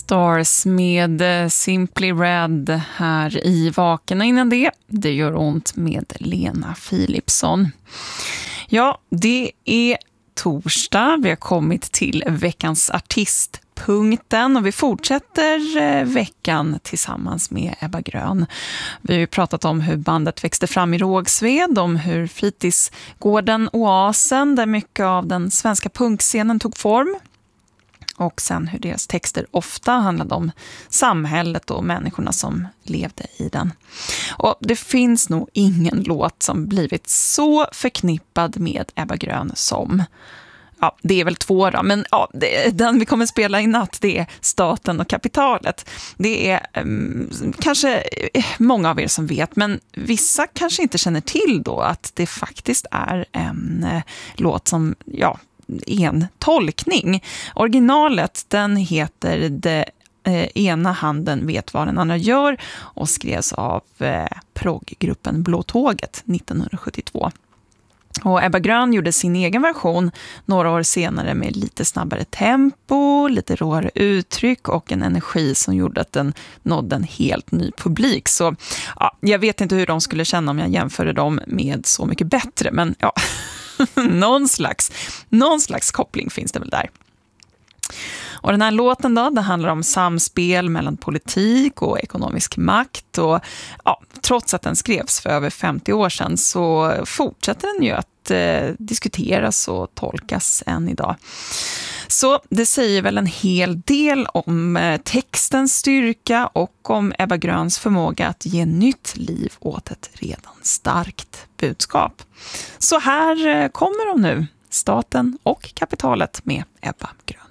Stars med Simply Red här i Vaken. Innan det gör ont med Lena Philipsson. Ja, det är torsdag. Vi har kommit till veckans artistpunkten och vi fortsätter veckan tillsammans med Ebba Grön. Vi har ju pratat om hur bandet växte fram i Rågsved, om hur fritidsgården Oasen, där mycket av den svenska punkscenen tog form. Och sen hur deras texter ofta handlade om samhället och människorna som levde i den. Och det finns nog ingen låt som blivit så förknippad med Ebba Grön som... Ja, det är väl två då, men ja, den vi kommer spela i natt, det är Staten och kapitalet. Det är kanske många av er som vet, men vissa kanske inte känner till då att det faktiskt är en låt som, ja, en tolkning. Originalet, den heter Det ena handen vet vad den andra gör och skrevs av proggruppen Blå Tåget 1972. Och Ebba Grön gjorde sin egen version några år senare med lite snabbare tempo, lite råare uttryck och en energi som gjorde att den nådde en helt ny publik. Så ja, jag vet inte hur de skulle känna om jag jämförde dem med Så mycket bättre, men ja, någon slags koppling finns det väl där. Och den här låten då, det handlar om samspel mellan politik och ekonomisk makt och ja, trots att den skrevs för över 50 år sedan så fortsätter den ju att diskuteras och tolkas än idag. Så det säger väl en hel del om textens styrka och om Ebba Gröns förmåga att ge nytt liv åt ett redan starkt budskap. Så här kommer de nu, Staten och kapitalet med Ebba Grön.